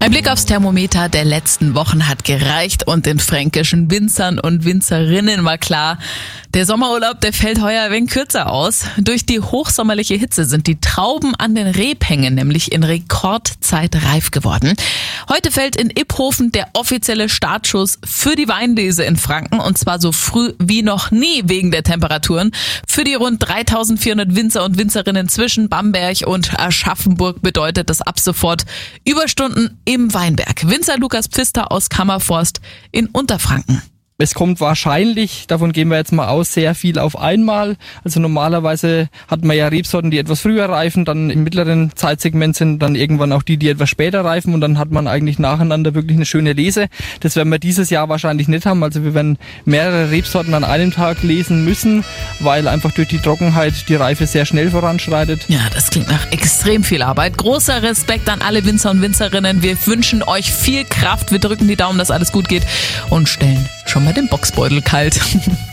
Ein Blick aufs Thermometer der letzten Wochen hat gereicht und den fränkischen Winzern und Winzerinnen war klar, der Sommerurlaub, der fällt heuer ein wenig kürzer aus. Durch die hochsommerliche Hitze sind die Trauben an den Rebhängen nämlich in Rekordzeit reif geworden. Heute fällt in Iphofen der offizielle Startschuss für die Weinlese in Franken und zwar so früh wie noch nie wegen der Temperaturen. Für die rund 3400 Winzer und Winzerinnen zwischen Bamberg und Aschaffenburg bedeutet das ab sofort Überstunden im Weinberg. Winzer Lukas Pfister aus Kammerforst in Unterfranken. Es kommt wahrscheinlich, davon gehen wir jetzt mal aus, sehr viel auf einmal. Also normalerweise hat man ja Rebsorten, die etwas früher reifen, dann im mittleren Zeitsegment sind dann irgendwann auch die etwas später reifen und dann hat man eigentlich nacheinander wirklich eine schöne Lese. Das werden wir dieses Jahr wahrscheinlich nicht haben. Also wir werden mehrere Rebsorten an einem Tag lesen müssen, weil einfach durch die Trockenheit die Reife sehr schnell voranschreitet. Ja, das klingt nach extrem viel Arbeit. Großer Respekt an alle Winzer und Winzerinnen. Wir wünschen euch viel Kraft. Wir drücken die Daumen, dass alles gut geht und stellen schon mal den Boxbeutel kalt.